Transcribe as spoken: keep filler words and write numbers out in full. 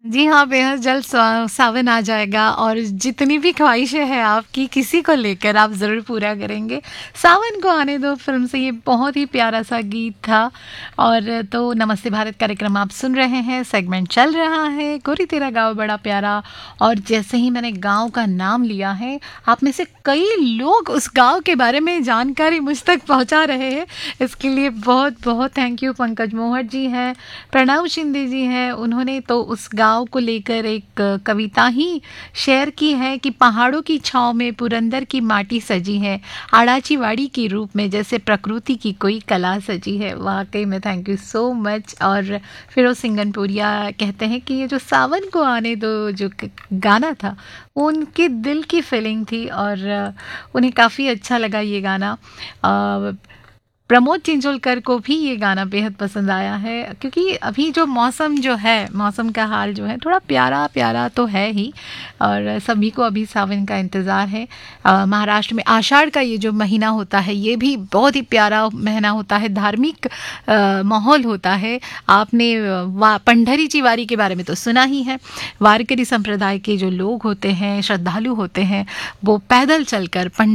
जी हाँ, बेहद जल्द सा सावन आ जाएगा और जितनी भी ख्वाहिशें हैं आपकी किसी को लेकर आप ज़रूर पूरा करेंगे। सावन को आने दो फ़िल्म से ये बहुत ही प्यारा-सा गीत था। और तो नमस्ते भारत कार्यक्रम आप सुन रहे हैं, सेगमेंट चल रहा है, गोरी तेरा गाँव बड़ा प्यारा। और जैसे ही मैंने गाँव का नाम लिया है, आप में से कई लोग उस गाँव के बारे में जानकारी मुझ तक पहुँचा रहे हैं। इसके लिए बहुत-बहुत थैंक यू। पंकज मोहट जी हैं, प्रणव शिंदे जी हैं, उन्होंने तो उस गाँव को लेकर एक कविता ही शेयर की है कि पहाड़ों की छाँव में पुरंदर की माटी सजी है, आड़ाची वाड़ी के रूप में जैसे प्रकृति की कोई कला सजी है। वाकई में थैंक यू सो मच। और फिरोज सिंगनपुरिया कहते हैं कि ये जो सावन को आने दो जो क- गाना था वो उनके दिल की फीलिंग थी और उन्हें काफ़ी अच्छा लगा ये गाना। अ, प्रमोद चिंचोलकर को भी ये गाना बेहद पसंद आया है क्योंकि अभी जो मौसम जो है मौसम का हाल जो है थोड़ा प्यारा प्यारा तो है ही। और सभी को अभी सावन का इंतज़ार है। अ, महाराष्ट्र में आषाढ़ का ये जो महीना होता है ये भी बहुत ही प्यारा महीना होता है, धार्मिक अ, माहौल होता है। आपने वा पंढरीची वारी के बारे में तो सुना ही है। वारकरी संप्रदाय के जो लोग होते हैं, श्रद्धालु होते हैं, वो पैदल चलकर